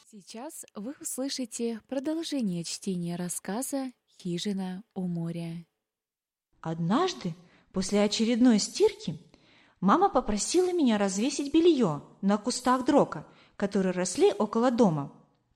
Сейчас вы услышите продолжение чтения рассказа «Хижина у моря». Однажды, после очередной стирки, мама попросила меня развесить белье на кустах дрока, которые росли около дома.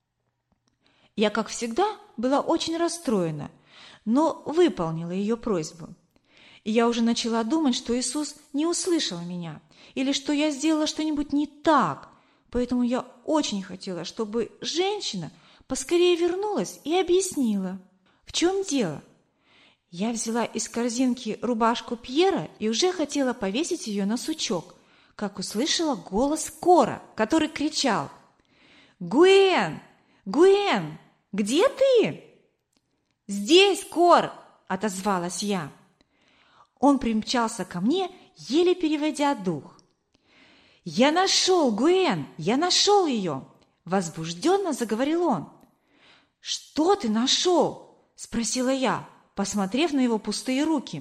Я, как всегда, была очень расстроена, но выполнила ее просьбу. И я уже начала думать, что Иисус не услышал меня, или что я сделала что-нибудь не так, поэтому я очень хотела, чтобы женщина поскорее вернулась и объяснила, в чем дело. Я взяла из корзинки рубашку Пьера и уже хотела повесить ее на сучок, как услышала голос Кора, который кричал: «Гуэн! Гуэн! Где ты?» «Здесь, Кор!» – отозвалась я. Он примчался ко мне, еле переводя дух. «Я нашел, Гуэн! Я нашел ее!» – возбужденно заговорил он. «Что ты нашел?» – спросила я, посмотрев на его пустые руки.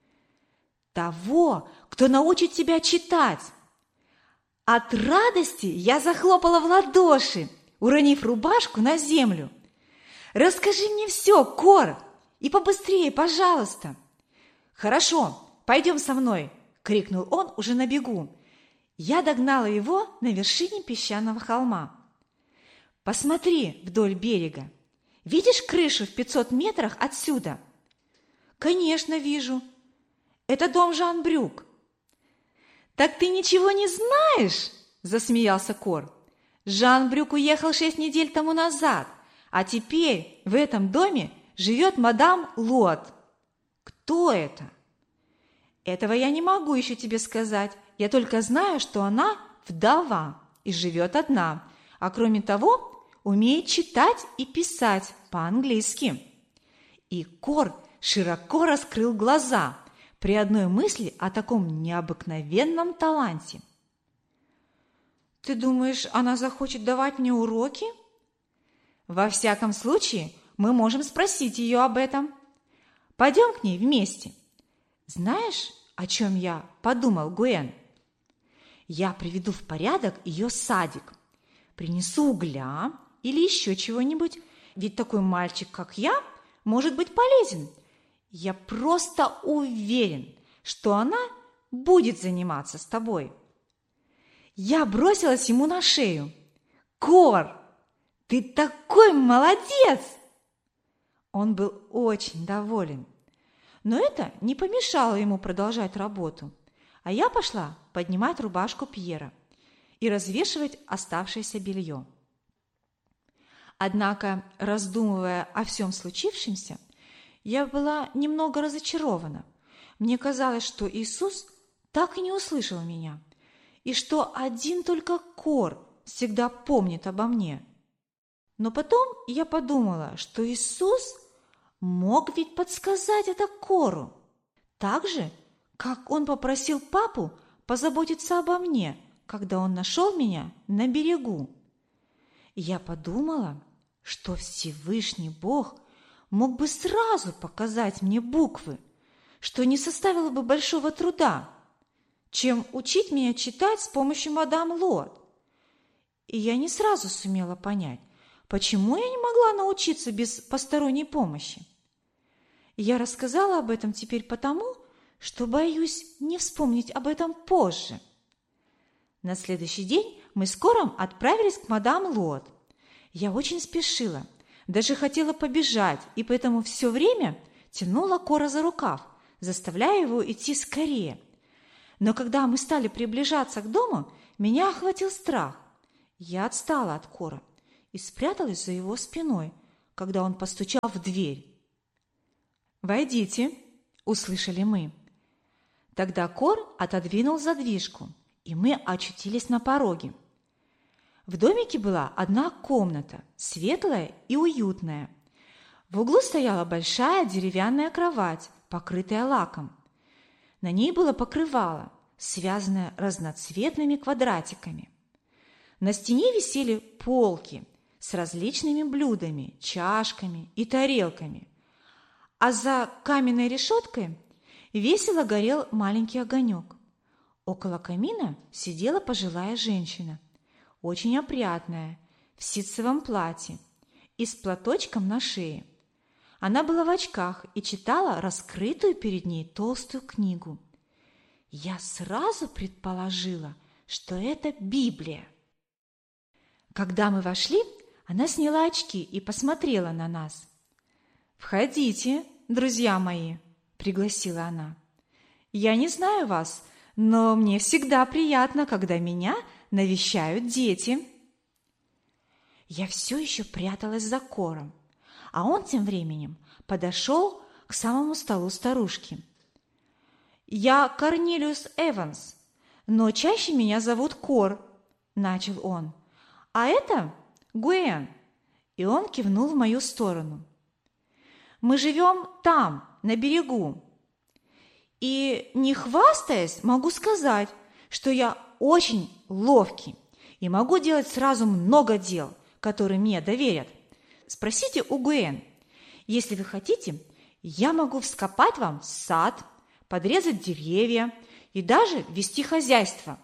«Того, кто научит тебя читать!» От радости я захлопала в ладоши, уронив рубашку на землю. «Расскажи мне все, Кор, и побыстрее, пожалуйста!» «Хорошо, пойдем со мной!» – крикнул он уже на бегу. Я догнала его на вершине песчаного холма. «Посмотри вдоль берега. Видишь крышу в 500 метрах отсюда?» «Конечно, вижу. Это дом Жан-Брюк». «Так ты ничего не знаешь?» – засмеялся Кор. «Жан-Брюк уехал 6 недель тому назад, а теперь в этом доме живет мадам Лот». «Кто это?» «Этого я не могу еще тебе сказать. Я только знаю, что она вдова и живет одна, а кроме того умеет читать и писать по-английски». И Кор широко раскрыл глаза при одной мысли о таком необыкновенном таланте. «Ты думаешь, она захочет давать мне уроки?» «Во всяком случае, мы можем спросить ее об этом. Пойдем к ней вместе. Знаешь, о чем я подумал, Гуэн? Я приведу в порядок ее садик, принесу угля или еще чего-нибудь, ведь такой мальчик, как я, может быть полезен. Я просто уверен, что она будет заниматься с тобой». Я бросилась ему на шею. «Кор, ты такой молодец!» Он был очень доволен. Но это не помешало ему продолжать работу, а я пошла поднимать рубашку Пьера и развешивать оставшееся белье. Однако, раздумывая о всем случившемся, я была немного разочарована. Мне казалось, что Иисус так и не услышал меня, и что один только Кор всегда помнит обо мне. Но потом я подумала, что Иисус мог ведь подсказать это Кору, так же, как он попросил папу позаботиться обо мне, когда он нашел меня на берегу. Я подумала, что Всевышний Бог мог бы сразу показать мне буквы, что не составило бы большого труда, чем учить меня читать с помощью мадам Лот. И я не сразу сумела понять, почему я не могла научиться без посторонней помощи. Я рассказала об этом теперь потому, что боюсь не вспомнить об этом позже. На следующий день мы с Кором отправились к мадам Лот. Я очень спешила, даже хотела побежать, и поэтому все время тянула Кора за рукав, заставляя его идти скорее. Но когда мы стали приближаться к дому, меня охватил страх. Я отстала от Кора и спряталась за его спиной, когда он постучал в дверь. «Войдите», – услышали мы. Тогда Кор отодвинул задвижку, и мы очутились на пороге. В домике была одна комната, светлая и уютная. В углу стояла большая деревянная кровать, покрытая лаком. На ней было покрывало, связанное разноцветными квадратиками. На стене висели полки с различными блюдами, чашками и тарелками, а за каменной решеткой весело горел маленький огонек. Около камина сидела пожилая женщина, очень опрятная, в ситцевом платье и с платочком на шее. Она была в очках и читала раскрытую перед ней толстую книгу. Я сразу предположила, что это Библия. Когда мы вошли, она сняла очки и посмотрела на нас. «Входите, друзья мои», – пригласила она. «Я не знаю вас, но мне всегда приятно, когда меня навещают дети». Я все еще пряталась за Кором, а он тем временем подошел к самому столу старушки. «Я Корнелиус Эванс, но чаще меня зовут Кор», – начал он. «А это Гуэн», и он кивнул в мою сторону. «Мы живем там, на берегу. И, не хвастаясь, могу сказать, что я очень ловкий и могу делать сразу много дел, которые мне доверят. Спросите у Гуэн. Если вы хотите, я могу вскопать вам сад, подрезать деревья и даже вести хозяйство.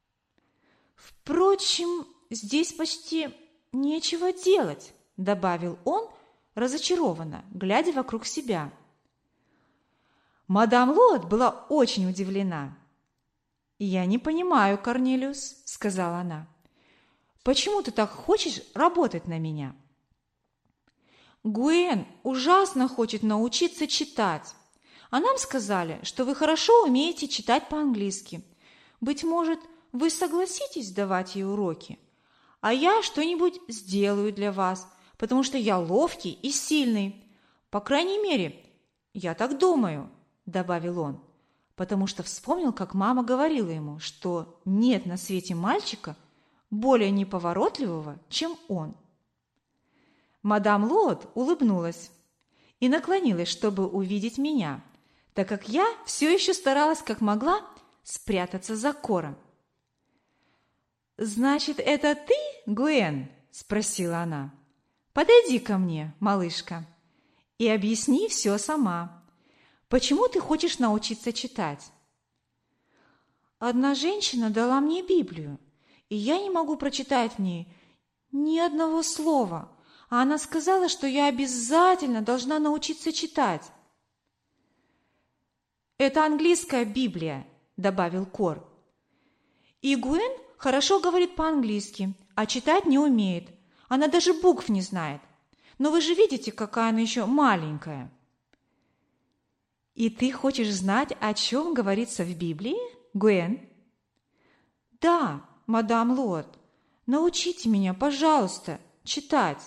Впрочем, здесь почти нечего делать», – добавил он разочарованно, глядя вокруг себя. Мадам Лот была очень удивлена. «Я не понимаю, Корнелиус», – сказала она. «Почему ты так хочешь работать на меня?» «Гуэн ужасно хочет научиться читать. А нам сказали, что вы хорошо умеете читать по-английски. Быть может, вы согласитесь давать ей уроки? А я что-нибудь сделаю для вас, потому что я ловкий и сильный. По крайней мере, я так думаю», – добавил он, потому что вспомнил, как мама говорила ему, что нет на свете мальчика более неповоротливого, чем он. Мадам Лот улыбнулась и наклонилась, чтобы увидеть меня, так как я все еще старалась, как могла, спрятаться за Кором. «Значит, это ты, Гуэн?» – спросила она. «Подойди ко мне, малышка, и объясни все сама. Почему ты хочешь научиться читать?» «Одна женщина дала мне Библию, и я не могу прочитать в ней ни одного слова, а она сказала, что я обязательно должна научиться читать». «Это английская Библия», – добавил Кор. «И Гуэн хорошо говорит по-английски, а читать не умеет. Она даже букв не знает. Но вы же видите, какая она еще маленькая». «И ты хочешь знать, о чем говорится в Библии, Гуэн?» «Да, мадам Лот, научите меня, пожалуйста, читать».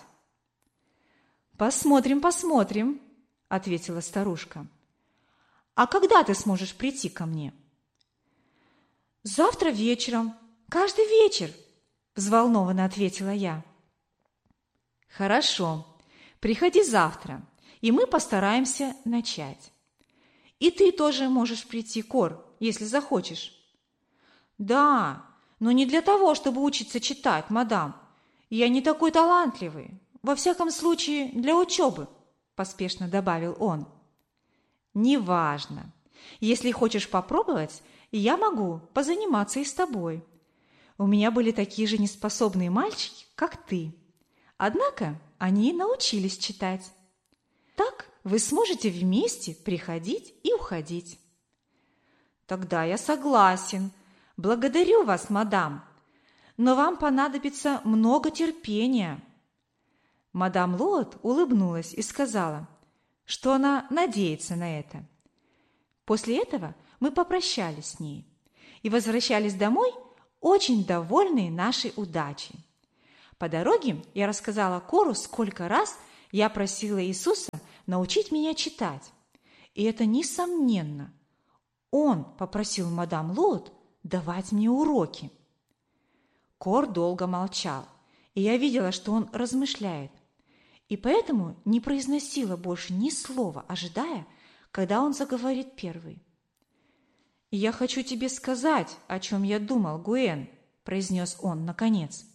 «Посмотрим», – ответила старушка. «А когда ты сможешь прийти ко мне?» «Завтра вечером, каждый вечер», – взволнованно ответила я. «Хорошо, приходи завтра, и мы постараемся начать. И ты тоже можешь прийти, Кор, если захочешь». «Да, но не для того, чтобы учиться читать, мадам. Я не такой талантливый, во всяком случае для учебы», – поспешно добавил он. «Неважно. Если хочешь попробовать, я могу позаниматься и с тобой. У меня были такие же неспособные мальчики, как ты. Однако они научились читать. Так вы сможете вместе приходить и уходить». «Тогда я согласен. Благодарю вас, мадам. Но вам понадобится много терпения». Мадам Лот улыбнулась и сказала, что она надеется на это. После этого мы попрощались с ней и возвращались домой, очень довольные нашей удачей. По дороге я рассказала Кору, сколько раз я просила Иисуса научить меня читать. И это несомненно. Он попросил мадам Лот давать мне уроки. Кор долго молчал, и я видела, что он размышляет, и поэтому не произносила больше ни слова, ожидая, когда он заговорит первый. «Я хочу тебе сказать, о чем я думал, Гуэн», – произнес он наконец.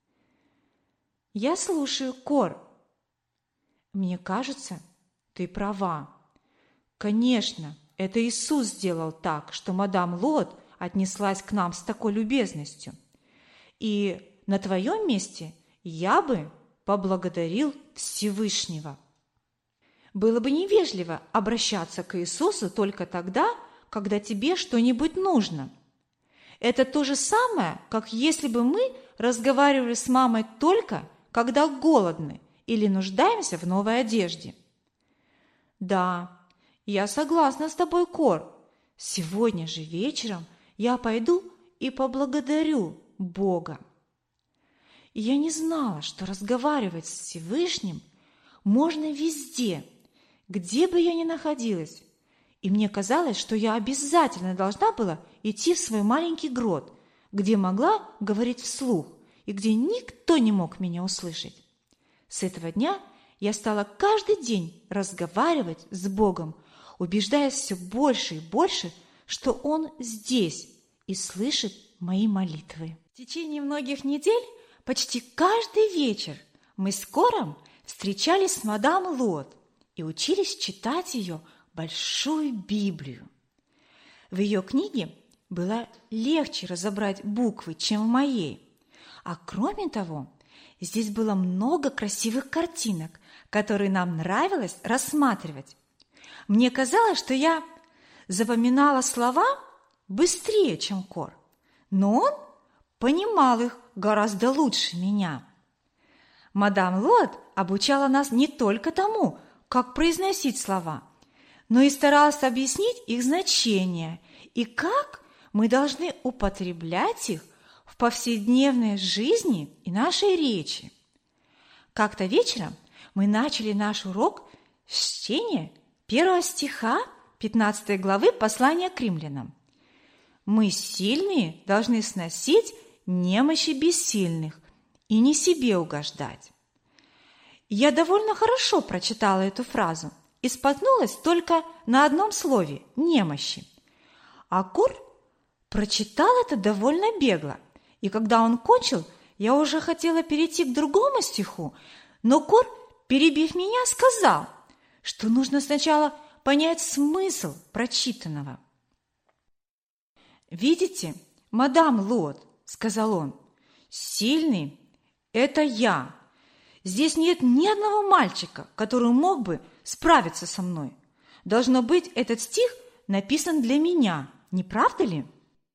«Я слушаю, Кор». «Мне кажется, ты права. Конечно, это Иисус сделал так, что мадам Лот отнеслась к нам с такой любезностью. И на твоем месте я бы поблагодарил Всевышнего. Было бы невежливо обращаться к Иисусу только тогда, когда тебе что-нибудь нужно. Это то же самое, как если бы мы разговаривали с мамой только, когда голодны или нуждаемся в новой одежде. Да, я согласна с тобой, Кор. Сегодня же вечером я пойду и поблагодарю Бога. И я не знала, что разговаривать с Всевышним можно везде, где бы я ни находилась. И мне казалось, что я обязательно должна была идти в свой маленький грот, где могла говорить вслух и где никто не мог меня услышать. С этого дня я стала каждый день разговаривать с Богом, убеждаясь все больше и больше, что Он здесь и слышит мои молитвы. В течение многих недель почти каждый вечер мы с Кором встречались с мадам Лот и учились читать ее большую Библию. В ее книге было легче разобрать буквы, чем в моей. А кроме того, здесь было много красивых картинок, которые нам нравилось рассматривать. Мне казалось, что я запоминала слова быстрее, чем Кор, но он понимал их гораздо лучше меня. Мадам Лот обучала нас не только тому, как произносить слова, но и старалась объяснить их значение и как мы должны употреблять их в повседневной жизни и нашей речи. Как-то вечером мы начали наш урок с чтения 1 стиха 15 главы послания к римлянам. Мы, сильные, должны сносить немощи бессильных и не себе угождать. Я довольно хорошо прочитала эту фразу и споткнулась только на одном слове – немощи. А Кор прочитал это довольно бегло, и когда он кончил, я уже хотела перейти к другому стиху, но Кор, перебив меня, сказал, что нужно сначала понять смысл прочитанного. «Видите, мадам Лот, – сказал он, – сильный – это я. Здесь нет ни одного мальчика, который мог бы справиться со мной. Должно быть, этот стих написан для меня, не правда ли?»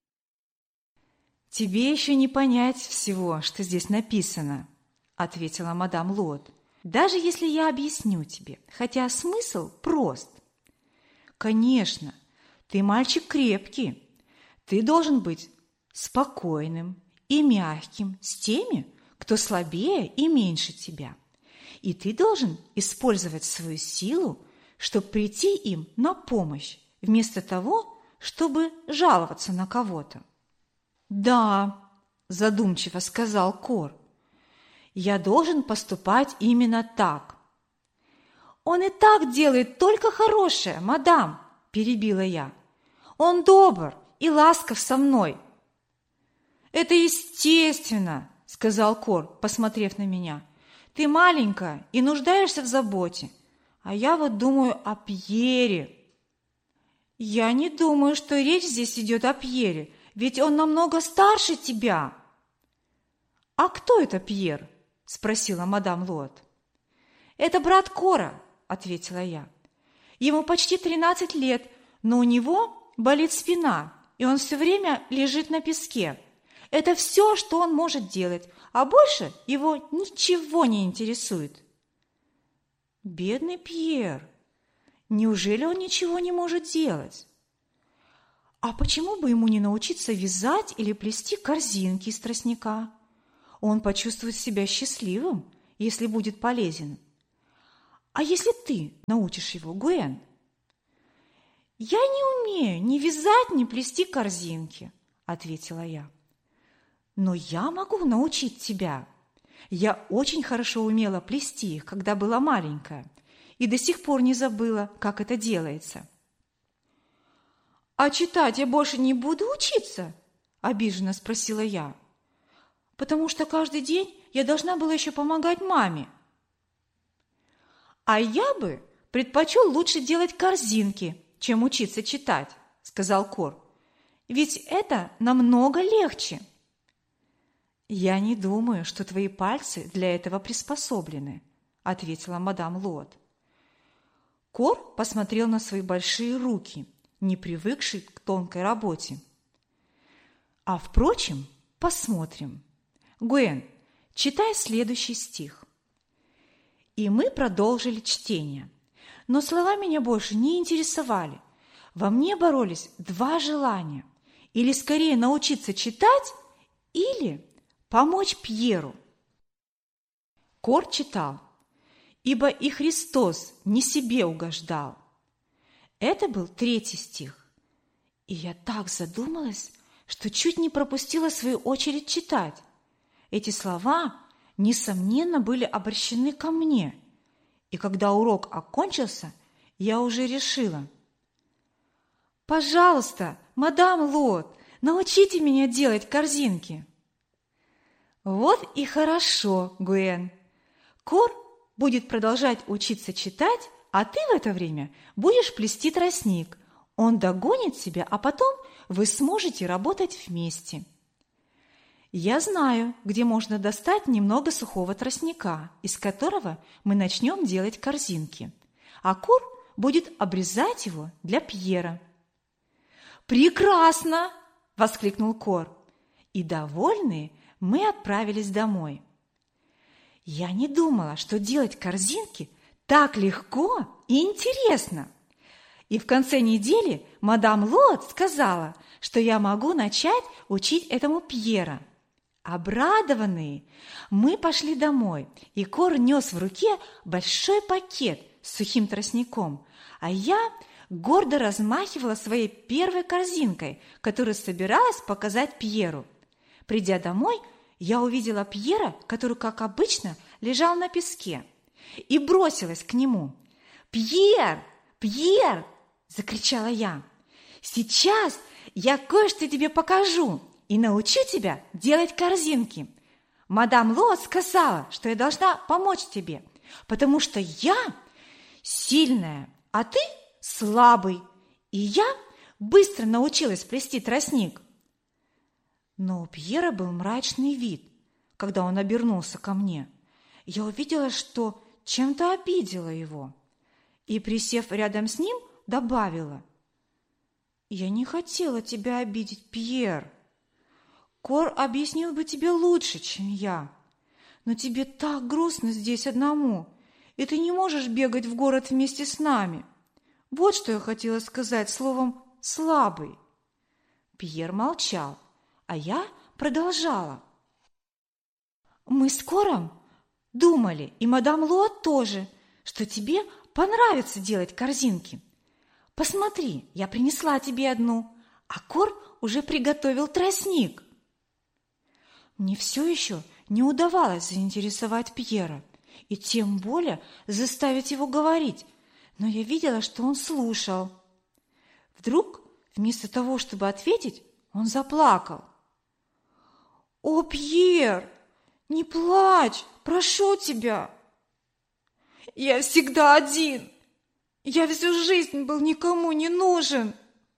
«Тебе еще не понять всего, что здесь написано», – ответила мадам Лот, – «даже если я объясню тебе, хотя смысл прост. Конечно, ты мальчик крепкий, ты должен быть спокойным и мягким с теми, кто слабее и меньше тебя. И ты должен использовать свою силу, чтобы прийти им на помощь, вместо того, чтобы жаловаться на кого-то». «Да», – задумчиво сказал Кор, – «я должен поступать именно так». «Он и так делает только хорошее, мадам», – перебила я. «Он добр и ласков со мной». «Это естественно», – сказал Кор, посмотрев на меня. «Ты маленькая и нуждаешься в заботе, а я вот думаю о Пьере». «Я не думаю, что речь здесь идет о Пьере, ведь он намного старше тебя». «А кто это Пьер?» – спросила мадам Лот. «Это брат Кора», – ответила я. «Ему почти 13 лет, но у него болит спина, и он все время лежит на песке. Это все, что он может делать, а больше его ничего не интересует». «Бедный Пьер! Неужели он ничего не может делать? А почему бы ему не научиться вязать или плести корзинки из тростника? Он почувствует себя счастливым, если будет полезен. А если ты научишь его, Гуэн?» «Я не умею ни вязать, ни плести корзинки», – ответила я. «Но я могу научить тебя. Я очень хорошо умела плести их, когда была маленькая, и до сих пор не забыла, как это делается». «А читать я больше не буду учиться?» – обиженно спросила я. «Потому что каждый день я должна была еще помогать маме». «А я бы предпочел лучше делать корзинки, чем учиться читать», – сказал Кор. «Ведь это намного легче». «Я не думаю, что твои пальцы для этого приспособлены», – ответила мадам Лот. Кор посмотрел на свои большие руки, не привыкший к тонкой работе. «А впрочем, посмотрим. Гуэн, читай следующий стих». И мы продолжили чтение. Но слова меня больше не интересовали. Во мне боролись два желания. Или скорее научиться читать, или помочь Пьеру. Кор читал: «Ибо и Христос не себе угождал». Это был 3-й стих. И я так задумалась, что чуть не пропустила свою очередь читать. Эти слова, несомненно, были обращены ко мне. И когда урок окончился, я уже решила: «Пожалуйста, мадам Лот, научите меня делать корзинки». Вот и хорошо, Гуэн. Кор будет продолжать учиться читать, а ты в это время будешь плести тростник. Он догонит тебя, а потом вы сможете работать вместе. Я знаю, где можно достать немного сухого тростника, из которого мы начнем делать корзинки, а Кор будет обрезать его для Пьера. «Прекрасно!» – воскликнул Кор. И, довольные, мы отправились домой. Я не думала, что делать корзинки так легко и интересно. И в конце недели мадам Лот сказала, что я могу начать учить этому Пьера. Обрадованные, мы пошли домой, и Кор нес в руке большой пакет с сухим тростником, а я гордо размахивала своей первой корзинкой, которую собиралась показать Пьеру. Придя домой, я увидела Пьера, который, как обычно, лежал на песке, и бросилась к нему. «Пьер! Пьер!» – закричала я. «Сейчас я кое-что тебе покажу и научу тебя делать корзинки. Мадам Лот сказала, что я должна помочь тебе, потому что я сильная, а ты слабый, и я быстро научилась плести тростник». Но у Пьера был мрачный вид, когда он обернулся ко мне. Я увидела, что чем-то обидела его, и, присев рядом с ним, добавила: «Я не хотела тебя обидеть, Пьер. Кор объяснил бы тебе лучше, чем я. Но тебе так грустно здесь одному, и ты не можешь бегать в город вместе с нами. Вот что я хотела сказать словом «слабый». Пьер молчал, а я продолжала. «Мы с Кором думали, и мадам Лот тоже, что тебе понравится делать корзинки. Посмотри, я принесла тебе одну, а Кор уже приготовил тростник». Мне все еще не удавалось заинтересовать Пьера, и тем более заставить его говорить, но я видела, что он слушал. Вдруг, вместо того, чтобы ответить, он заплакал. «О, Пьер, не плачь, прошу тебя! Я всегда один, я всю жизнь был никому не нужен.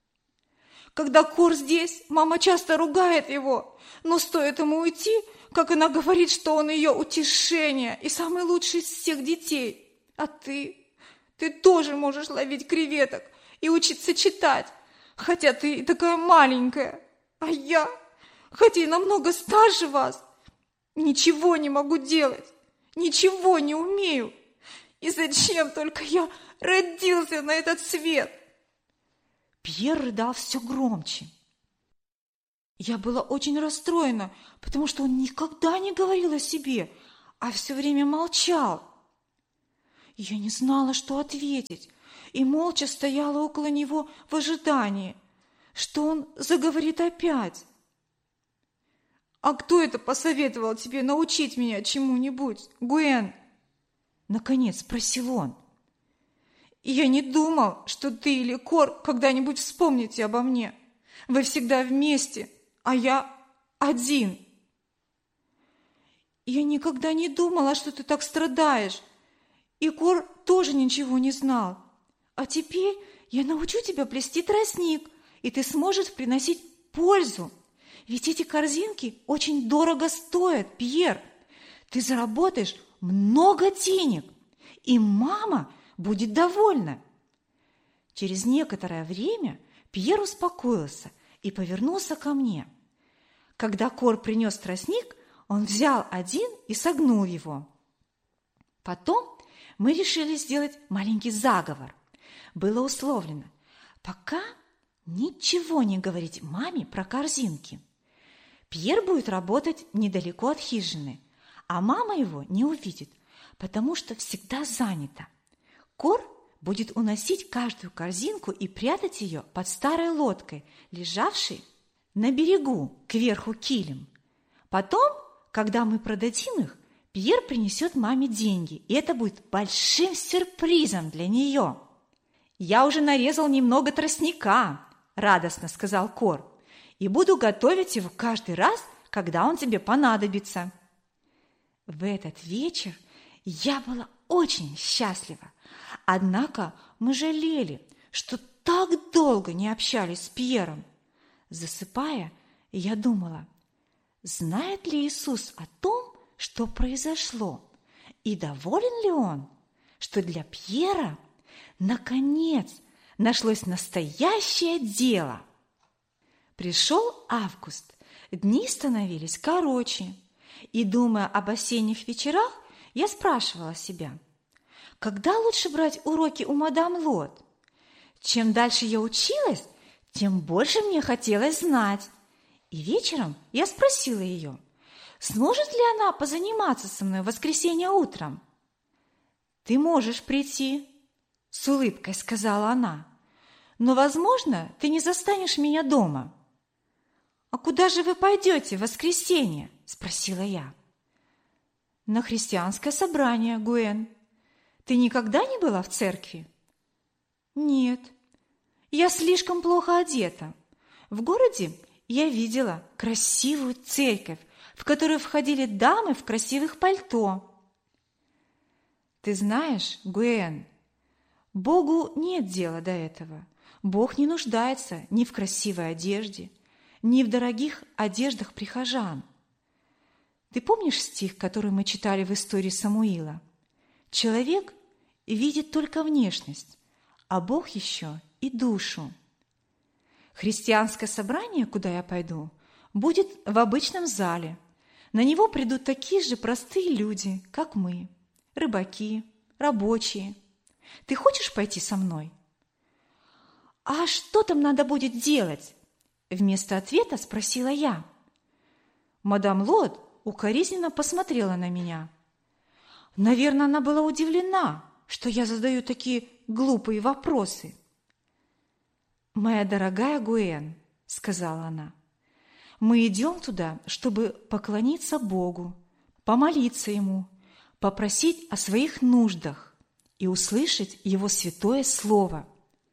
Когда Кор здесь, мама часто ругает его, но стоит ему уйти, как она говорит, что он ее утешение и самый лучший из всех детей. А ты тоже можешь ловить креветок и учиться читать, хотя ты и такая маленькая. А я, хотя и намного старше вас, ничего не могу делать, ничего не умею. И зачем только я родился на этот свет?» Пьер рыдал все громче. Я была очень расстроена, потому что он никогда не говорил о себе, а все время молчал. Я не знала, что ответить, и молча стояла около него в ожидании, что он заговорит опять. «А кто это посоветовал тебе научить меня чему-нибудь, Гуэн?» Наконец спросил он. «Я не думал, что ты или Кор когда-нибудь вспомните обо мне. Вы всегда вместе, а я один. Я никогда не думала, что ты так страдаешь, и Кор тоже ничего не знал. А теперь я научу тебя плести тростник, и ты сможешь приносить пользу. ведь эти корзинки очень дорого стоят, Пьер. Ты заработаешь много денег, и мама будет довольна». Через некоторое время Пьер успокоился и повернулся ко мне. Когда Кор принес тростник, он взял один и согнул его. Потом мы решили сделать маленький заговор. Было условлено пока ничего не говорить маме про корзинки. Пьер будет работать недалеко от хижины, а мама его не увидит, потому что всегда занята. Кор будет уносить каждую корзинку и прятать ее под старой лодкой, лежавшей на берегу, кверху килем. Потом, когда мы продадим их, Пьер принесет маме деньги, и это будет большим сюрпризом для нее. «Я уже нарезал немного тростника», – радостно сказал Кор, «и буду готовить его каждый раз, когда он тебе понадобится». В этот вечер я была очень счастлива, однако мы жалели, что так долго не общались с Пьером. Засыпая, я думала, знает ли Иисус о том, что произошло, и доволен ли Он, что для Пьера наконец нашлось настоящее дело. Пришел август, дни становились короче, и, думая об осенних вечерах, я спрашивала себя, когда лучше брать уроки у мадам Лот? Чем дальше я училась, тем больше мне хотелось знать. И вечером я спросила ее, сможет ли она позаниматься со мной в воскресенье утром. «Ты можешь прийти», – с улыбкой сказала она, «но, возможно, ты не застанешь меня дома». «А куда же вы пойдете в воскресенье?» – спросила я. «На христианское собрание, Гуэн. Ты никогда не была в церкви?» «Нет, я слишком плохо одета. В городе я видела красивую церковь, в которую входили дамы в красивых пальто». «Ты знаешь, Гуэн, Богу нет дела до этого. Бог не нуждается ни в красивой одежде, ни в дорогих одеждах прихожан. Ты помнишь стих, который мы читали в истории Самуила? Человек видит только внешность, а Бог еще и душу. Христианское собрание, куда я пойду, будет в обычном зале. На него придут такие же простые люди, как мы, рыбаки, рабочие. Ты хочешь пойти со мной?» «А что там надо будет делать?» Вместо ответа спросила я. Мадам Лот укоризненно посмотрела на меня. Наверное, она была удивлена, что я задаю такие глупые вопросы. «Моя дорогая Гуэн», — сказала она, — «мы идем туда, чтобы поклониться Богу, помолиться Ему, попросить о своих нуждах и услышать Его святое Слово».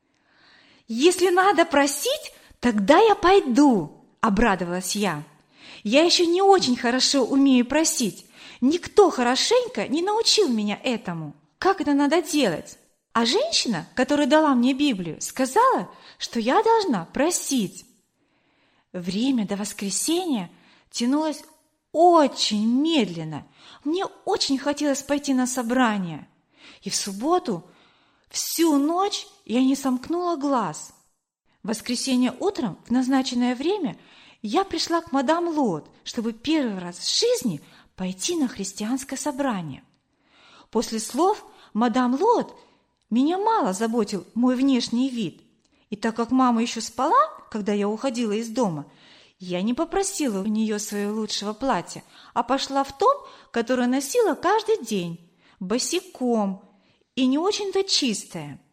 «Если надо просить, тогда я пойду», — обрадовалась я. «Я еще не очень хорошо умею просить. Никто хорошенько не научил меня этому. Как это надо делать? А женщина, которая дала мне Библию, сказала, что я должна просить». Время до воскресенья тянулось очень медленно. Мне очень хотелось пойти на собрание. И в субботу всю ночь я не сомкнула глаз. В воскресенье утром, в назначенное время, я пришла к мадам Лот, чтобы первый раз в жизни пойти на христианское собрание. После слов мадам Лот меня мало заботил мой внешний вид. И так как мама еще спала, когда я уходила из дома, я не попросила у нее своего лучшего платья, а пошла в том, которое носила каждый день, босиком и не очень-то чистое.